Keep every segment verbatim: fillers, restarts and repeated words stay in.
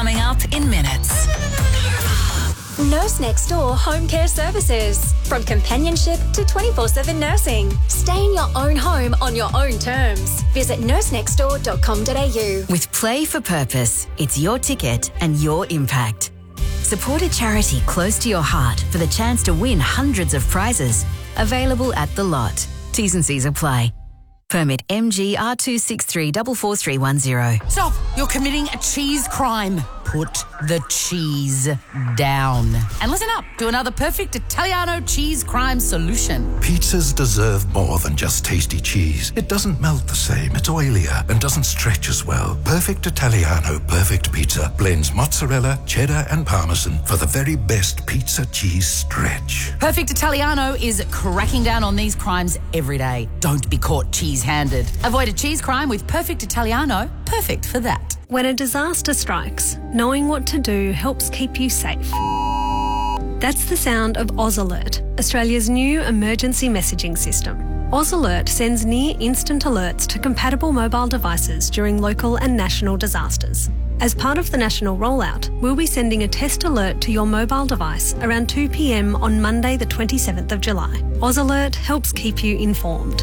coming up in minutes. Nurse Next Door Home Care Services. From companionship to twenty-four seven nursing. Stay in your own home on your own terms. Visit nurse next door dot com dot a u. With Play for Purpose, it's your ticket and your impact. Support a charity close to your heart for the chance to win hundreds of prizes. Available at The Lot. T's and C's apply. Permit M G R two six three four four three one zero. Stop! You're committing a cheese crime. Put the cheese down. And listen up to another perfect Italiano cheese crime solution. Pizzas deserve more than just tasty cheese. It doesn't melt the same, it's oilier and doesn't stretch as well. Perfect Italiano Perfect Pizza blends mozzarella, cheddar and parmesan for the very best pizza cheese stretch. Perfect Italiano is cracking down on these crimes every day. Don't be caught cheese-handed. Avoid a cheese crime with Perfect Italiano. Perfect for that. When a disaster strikes, knowing what to do helps keep you safe. That's the sound of Oz Alert, Australia's new emergency messaging system. Oz Alert sends near-instant alerts to compatible mobile devices during local and national disasters. As part of the national rollout, we'll be sending a test alert to your mobile device around two p m on Monday the twenty-seventh of July. Oz Alert helps keep you informed.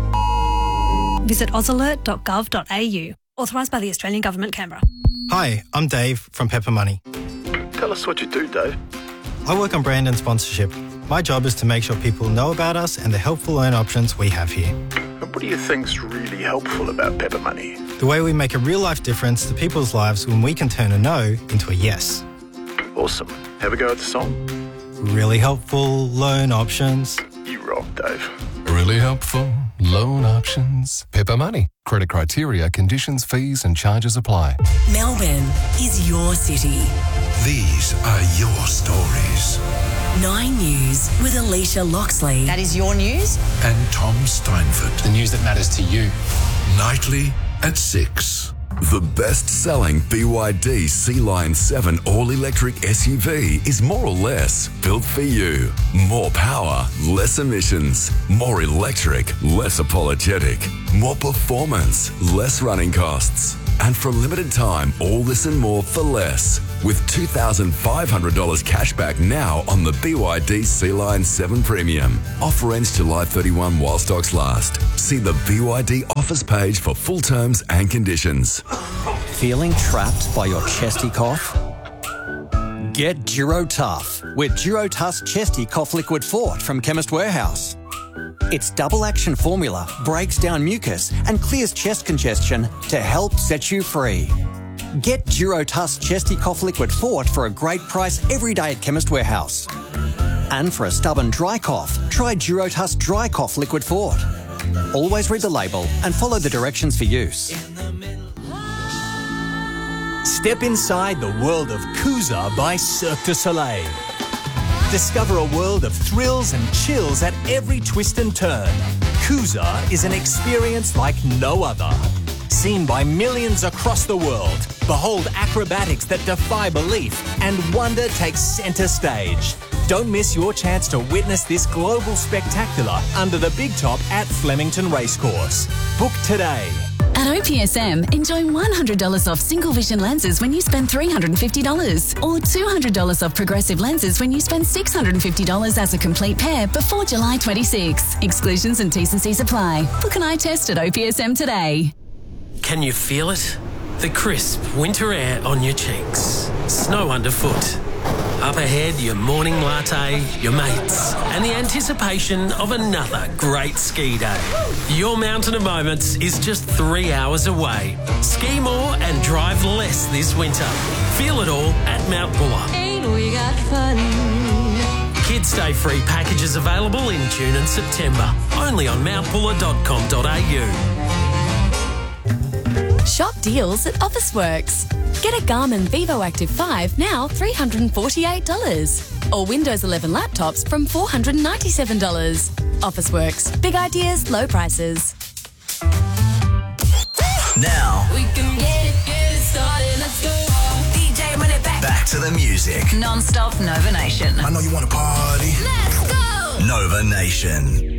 Visit oz alert dot gov dot a u. Authorised by the Australian Government, Canberra. Hi, I'm Dave from Pepper Money. Tell us what you do, Dave. I work on brand and sponsorship. My job is to make sure people know about us and the helpful loan options we have here. And what do you think's really helpful about Pepper Money? The way we make a real-life difference to people's lives when we can turn a no into a yes. Awesome. Have a go at the song? Really helpful loan options. You rock, Dave. Really helpful loan options. Pepper Money. Credit criteria, conditions, fees and charges apply. Melbourne is your city. These are your stories. Nine News with Alicia Loxley. That is your news? And Tom Steinford. The news that matters to you. Nightly at six. The best-selling B Y D Sea Lion seven all-electric S U V is more or less built for you. More power, less emissions. More electric, less apologetic. More performance, less running costs. And for a limited time, all this and more for less. With two thousand five hundred dollars cash back now on the B Y D Sea Lion seven Premium. Offer ends July thirty-first while stocks last. See the B Y D offers page for full terms and conditions. Feeling trapped by your chesty cough? Get Durotough with Durotuss Chesty Cough Liquid Fort from Chemist Warehouse. Its double-action formula breaks down mucus and clears chest congestion to help set you free. Get Durotuss Chesty Cough Liquid Fort for a great price every day at Chemist Warehouse. And for a stubborn dry cough, try Durotuss Dry Cough Liquid Fort. Always read the label and follow the directions for use. Step inside the world of Coosa by Cirque du Soleil. Discover a world of thrills and chills at every twist and turn. Coosa is an experience like no other. Seen by millions across the world, behold acrobatics that defy belief and wonder takes centre stage. Don't miss your chance to witness this global spectacular under the big top at Flemington Racecourse. Book today. At O P S M, enjoy one hundred dollars off single vision lenses when you spend three hundred fifty dollars or two hundred dollars off progressive lenses when you spend six hundred fifty dollars as a complete pair before July twenty-sixth. Exclusions and T's and C's apply. Book an eye test at O P S M today. Can you feel it? The crisp winter air on your cheeks. Snow underfoot. Up ahead, your morning latte, your mates, and the anticipation of another great ski day. Your Mountain of Moments is just three hours away. Ski more and drive less this winter. Feel it all at Mount Buller. Ain't we got fun? Kids Day free packages available in June and September. Only on mount buller dot com dot a u. Shop deals at Officeworks. Get a Garmin Vivo Active five now three hundred forty-eight dollars or Windows eleven laptops from four hundred ninety-seven dollars. Officeworks. Big ideas, low prices. Now, We can get it, get it started, let's go. D J, run it back. back to the music. Non-stop Nova Nation. I know you want to party. Let's go. Nova Nation.